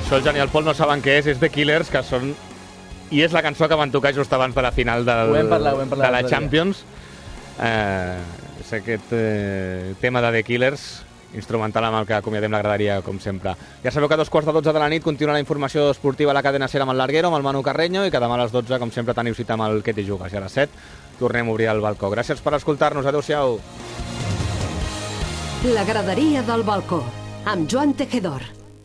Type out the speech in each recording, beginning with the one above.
Això el Jan i el Pol no saben què és The Killers, que són... I és la cançó que van tocar just abans de la final de la Champions. És aquest tema de The Killers, instrumental amb el que acomiadem la graderia, com sempre. Ja sabeu que a 2:15 de la nit continua la informació esportiva a la cadena SER amb el Larguero, amb el Manu Carreño, i que demà a les 12, com sempre, teniu cita amb el Que t'hi jugues. I a les 7 tornem a obrir el balcó. Gràcies per escoltar-nos. Adéu-siau. La graderia del balcó, amb Joan Tejedor.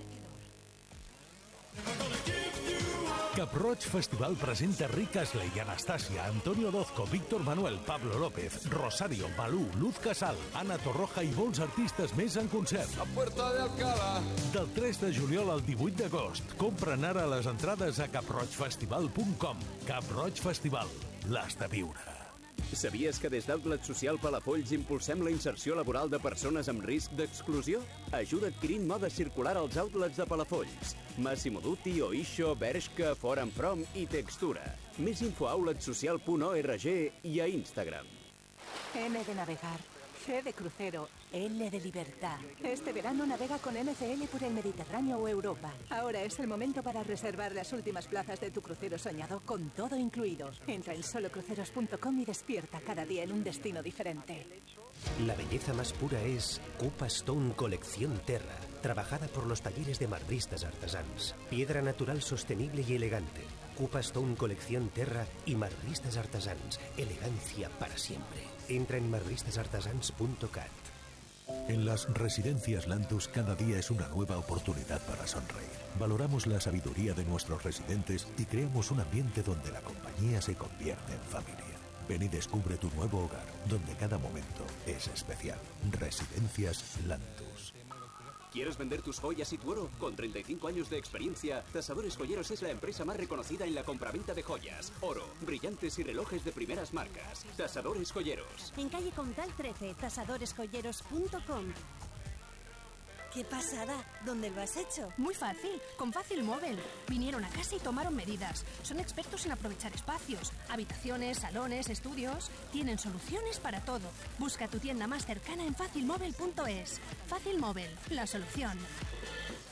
Cap-roig Festival presenta Rick Astley, Anastasia, Antonio Orozco, Víctor Manuel, Pablo López, Rosario, Malú, Luz Casal, Ana Torroja i molts artistes més en concert. La Puerta de Alcalá. Del 3 de juliol al 18 d'agost. Compren ara les entrades a caproigfestival.com. Cap-roig Festival. L'has de viure. Sabies que des d'Outlet Social Palafolls impulsem la inserció laboral de persones amb risc d'exclusió? Ajuda adquirint moda circular als outlets de Palafolls. Massimo Dutti, Oixo, Bershka, Forum From i Textura. Més info a outlet.social.org i a Instagram. N de navegar, C de crucero, L de libertad. Este verano navega con NCL por el Mediterráneo o Europa. Ahora es el momento para reservar las últimas plazas de tu crucero soñado con todo incluido. Entra en solocruceros.com y despierta cada día en un destino diferente. La belleza más pura es Cupa Stone Colección Terra, trabajada por los talleres de marbristas artesans. Piedra natural sostenible y elegante. Cupa Stone Colección Terra y marbristas artesans. Elegancia para siempre. Entra en marbristasartesans.cat. En las residencias Lantus cada día es una nueva oportunidad para sonreír. Valoramos la sabiduría de nuestros residentes y creamos un ambiente donde la compañía se convierte en familia. Ven y descubre tu nuevo hogar, donde cada momento es especial. Residencias Lantus. ¿Quieres vender tus joyas y tu oro? Con 35 años de experiencia, Tasadores Joyeros es la empresa más reconocida en la compraventa de joyas, oro, brillantes y relojes de primeras marcas. Tasadores Joyeros. En calle Comtal 13, tasadoresjoyeros.com. ¡Qué pasada! ¿Dónde lo has hecho? Muy fácil, con Fácil Móvil. Vinieron a casa y tomaron medidas. Son expertos en aprovechar espacios, habitaciones, salones, estudios. Tienen soluciones para todo. Busca tu tienda más cercana en facilmóvil.es. Fácil Móvil, la solución.